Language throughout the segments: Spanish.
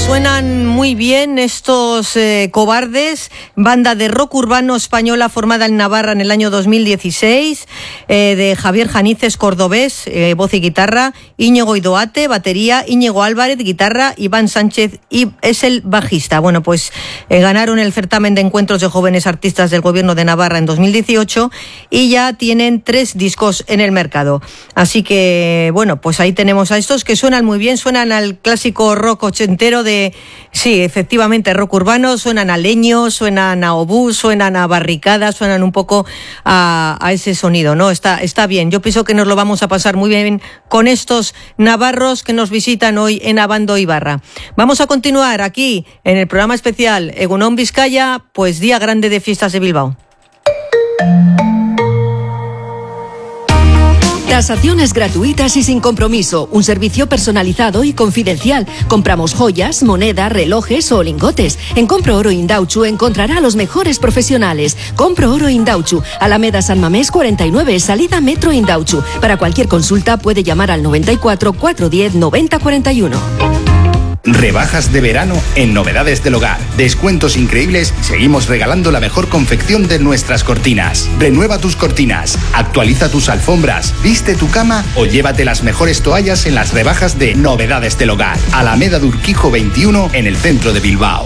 Suenan muy bien estos Cobardes, banda de rock urbano española formada en Navarra en el año 2016, de Javier Janices, cordobés, voz y guitarra, Íñigo Idoate, batería, Íñigo Álvarez, guitarra, Iván Sánchez y es el bajista. Bueno, pues ganaron el certamen de encuentros de jóvenes artistas del Gobierno de Navarra en 2018 y ya tienen 3 discos en el mercado. Así que, bueno, pues ahí tenemos a estos que suenan muy bien, suenan al clásico rock ochentero de... Sí, efectivamente, rock urbano, suenan a leño, suenan a obús, suenan a barricada, suenan un poco a ese sonido, ¿no? Está bien, yo pienso que nos lo vamos a pasar muy bien con estos navarros que nos visitan hoy en Abando Ibarra. Vamos a continuar aquí en el programa especial Egunon Vizcaya, pues Día Grande de Fiestas de Bilbao. Tasaciones gratuitas y sin compromiso. Un servicio personalizado y confidencial. Compramos joyas, moneda, relojes o lingotes. En Compro Oro Indauchu encontrará a los mejores profesionales. Compro Oro Indauchu, Alameda San Mamés 49, salida Metro Indauchu. Para cualquier consulta puede llamar al 94 410 90 41. Rebajas de verano en Novedades del Hogar. Descuentos increíbles. Seguimos regalando la mejor confección de nuestras cortinas. Renueva tus cortinas, actualiza tus alfombras, viste tu cama o llévate las mejores toallas en las rebajas de Novedades del Hogar. Alameda de Urquijo 21 en el centro de Bilbao.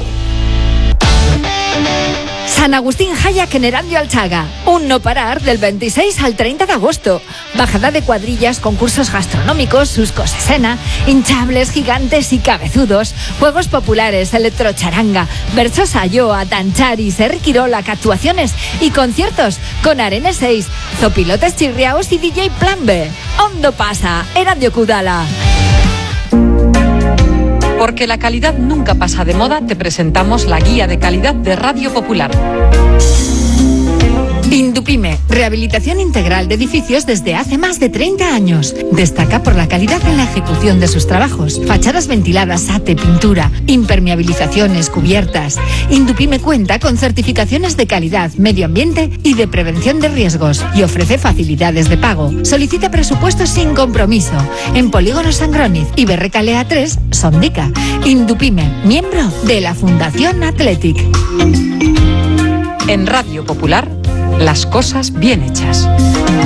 San Agustín Hayak en Erandio Alchaga. Un no parar del 26 al 30 de agosto. Bajada de cuadrillas, concursos gastronómicos, suscos escena, hinchables, gigantes y cabezudos, juegos populares, electrocharanga, versos ayoa, tanchari, serriquirola, actuaciones y conciertos con Arena 6, zopilotes chirriaos y DJ Plan B. Ondo pasa, Erandio Kudala. Porque la calidad nunca pasa de moda, te presentamos la guía de calidad de Radio Popular. Indupime, rehabilitación integral de edificios desde hace más de 30 años. Destaca por la calidad en la ejecución de sus trabajos. Fachadas ventiladas, ate, pintura, impermeabilizaciones, cubiertas. Indupime cuenta con certificaciones de calidad, medio ambiente y de prevención de riesgos y ofrece facilidades de pago. Solicita presupuestos sin compromiso en Polígono Sangroniz y Berrecalea 3, Sondica. Indupime, miembro de la Fundación Athletic. En Radio Popular, las cosas bien hechas.